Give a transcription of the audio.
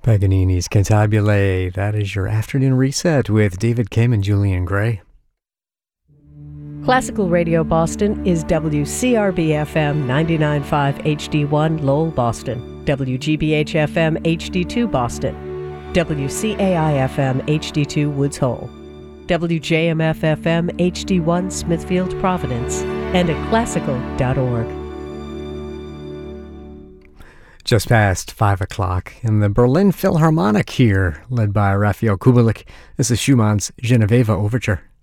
Paganini's Cantabile. That is your afternoon reset with David Kim and Julian Gray. Classical Radio Boston is WCRB-FM 99.5 HD1 Lowell, Boston, WGBH-FM HD2 Boston, WCAI-FM HD2 Woods Hole, WJMF-FM HD1 Smithfield, Providence, and at classical.org. Just past 5 o'clock in the Berlin Philharmonic here, led by Rafael Kubelik. This is Schumann's Genoveva Overture.